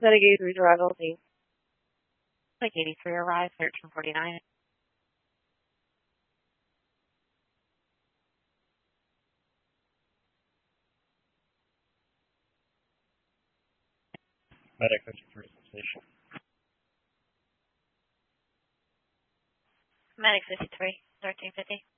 Medic 83 arrival, please. Like 83 arrived, 1349. Medic 53 station. Medic 53, 1350.